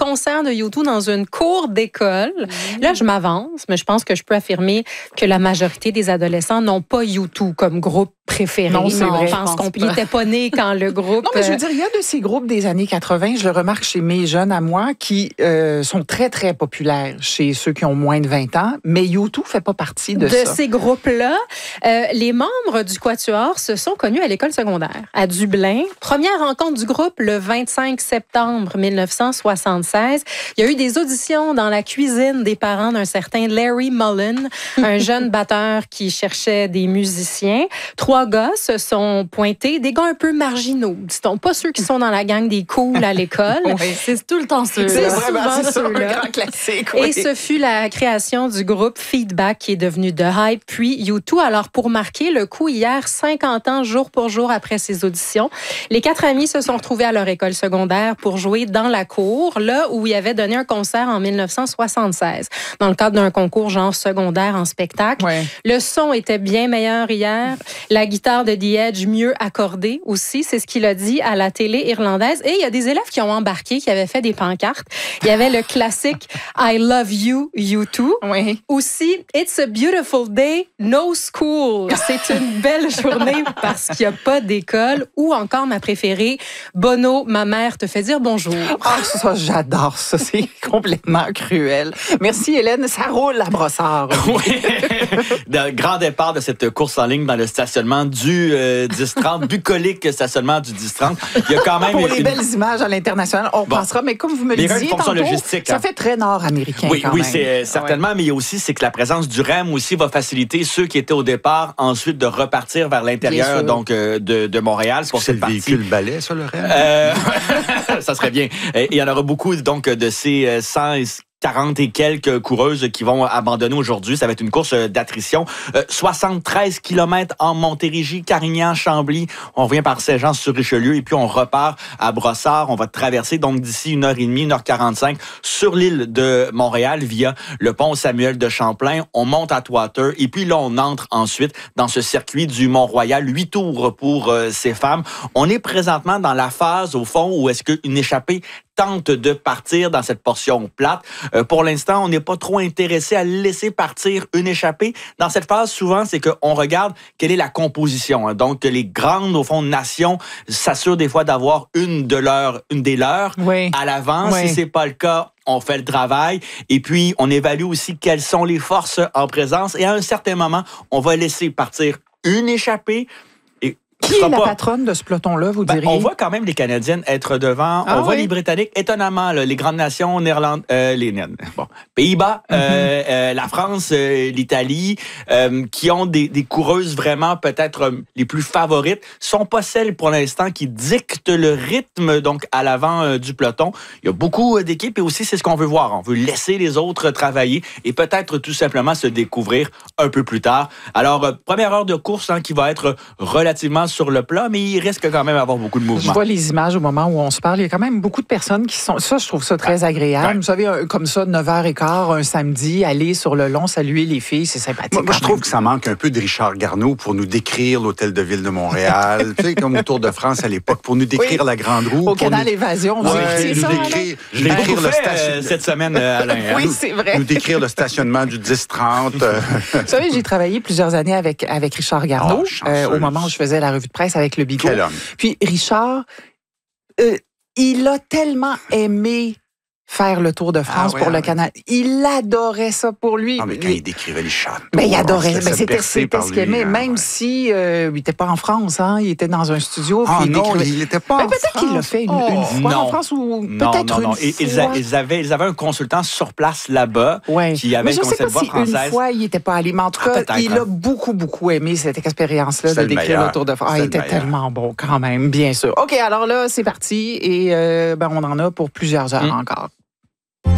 concert de U2 dans une cour d'école. Là, je m'avance, mais je pense que je peux affirmer que la majorité des adolescents n'ont pas U2 comme groupe préféré. Non, c'est vrai, je pense qu'on n'était pas né quand le groupe... Non, mais je veux dire, il y a de ces groupes des années 80, je le remarque chez mes jeunes à moi, qui sont très, très populaires chez ceux qui ont moins de 20 ans, mais U2 fait pas partie de ça. De ces groupes-là, les membres du Quatuor se sont connus à l'école secondaire, à Dublin. Première rencontre du groupe le 25 septembre 1976. Il y a eu des auditions dans la cuisine des parents d'un certain Larry Mullen, un jeune batteur qui cherchait des musiciens. 3 gars se sont pointés, des gars un peu marginaux, dit-on, pas ceux qui sont dans la gang des cools à l'école. Oui, c'est tout le temps ceux-là. C'est souvent ceux-là. Un grand classique. Et ce fut la création du groupe Feedback qui est devenu The Hype, puis U2. Alors, pour marquer le coup, hier, 50 ans, jour pour jour après ces auditions, les 4 amis se sont retrouvés à leur école secondaire pour jouer dans la cour, là où ils avaient donné un concert en 1976, dans le cadre d'un concours genre secondaire en spectacle. Ouais. Le son était bien meilleur hier. La guitare de The Edge mieux accordée aussi, c'est ce qu'il a dit à la télé irlandaise. Et il y a des élèves qui ont embarqué, qui avaient fait des pancartes. Il y avait le classique I Love You, U2. Oui. Aussi, It's a Beautiful Day, No School. C'est une belle journée parce qu'il n'y a pas d'école. Ou encore ma préférée, Bono, ma mère te fait dire bonjour. Ah, ça, j'adore ça. C'est complètement cruel. Merci, Hélène. Ça roule à Brossard. Oui. Le grand départ de cette course en ligne dans le stationnement du 10-30, bucolique stationnement du 10-30. Il y a quand même Pour les belles images à l'international, on pensera, mais comme vous me le disiez fonction tantôt, logistique, ça fait très nord-américain oui, quand oui, même. c'est certainement, mais il y a aussi, c'est que la présence du REM aussi va faciliter ceux qui étaient au départ, ensuite de repartir vers l'intérieur donc de Montréal. C'est le véhicule balai, ça, le REM? Ça serait bien. Et il y en aura beaucoup donc de ces 140 et quelques coureuses qui vont abandonner aujourd'hui. Ça va être une course d'attrition. 73 km en Montérégie, Carignan, Chambly. On revient par Saint-Jean-sur-Richelieu et puis on repart à Brossard. On va traverser donc d'ici 1h30, 1h45 sur l'île de Montréal via le pont Samuel de Champlain. On monte à Twater et puis là, on entre ensuite dans ce circuit du Mont-Royal. 8 tours pour ces femmes. On est présentement dans la phase, au fond, où est-ce qu'une échappée tente de partir dans cette portion plate. Pour l'instant, on n'est pas trop intéressé à laisser partir une échappée. Dans cette phase, souvent, c'est qu'on regarde quelle est la composition. Donc, les grandes, au fond, nations s'assurent des fois d'avoir une des leurs à l'avant. Oui. Si c'est pas le cas, on fait le travail et puis on évalue aussi quelles sont les forces en présence. Et à un certain moment, on va laisser partir une échappée. Qui est la patronne de ce peloton-là, vous diriez? On voit quand même les Canadiennes être devant. On voit les Britanniques. Étonnamment, là, les grandes nations, Pays-Bas, la France, l'Italie, qui ont des coureuses vraiment peut-être les plus favorites, sont pas celles pour l'instant qui dictent le rythme donc à l'avant du peloton. Il y a beaucoup d'équipes et aussi c'est ce qu'on veut voir. On veut laisser les autres travailler et peut-être tout simplement se découvrir un peu plus tard. Alors, première heure de course qui va être relativement sur le plat, mais il risque quand même d'avoir beaucoup de mouvements. Je vois les images au moment où on se parle. Il y a quand même beaucoup de personnes qui sont... Ça, je trouve ça très agréable. Ouais. Vous savez, comme ça, 9h15, un samedi, aller sur le long, saluer les filles, c'est sympathique. Moi je trouve que ça manque un peu de Richard Garneau pour nous décrire l'Hôtel de Ville de Montréal. Tu sais, comme au Tour de France à l'époque, pour nous décrire la Grande Roue. Au Canal Évasion. Ouais, ça, Je l'ai beaucoup fait cette semaine, Alain. Oui, c'est vrai. Nous décrire le stationnement du 10-30. Vous savez, j'ai travaillé plusieurs années avec Richard Garneau, au moment où je faisais la revue de presse avec le Bigot. Quel homme. Puis Richard, il a tellement aimé faire le Tour de France pour le Canal. Il adorait ça pour lui. Non, mais quand il décrivait les châteaux... Ben, il adorait. Ben, C'était ce qu'il aimait. Même si il n'était pas en France, il était dans un studio. Ah puis non, il n'était pas en France. Peut-être qu'il l'a fait une fois en France ou peut-être une fois. Ils avaient un consultant sur place là-bas qui avait le concept de voix française. Une fois, il n'était pas allé. Mais en tout cas, il a beaucoup aimé cette expérience-là de décrire le Tour de France. Il était tellement bon quand même, bien sûr. OK, alors là, c'est parti et on en a pour plusieurs heures encore.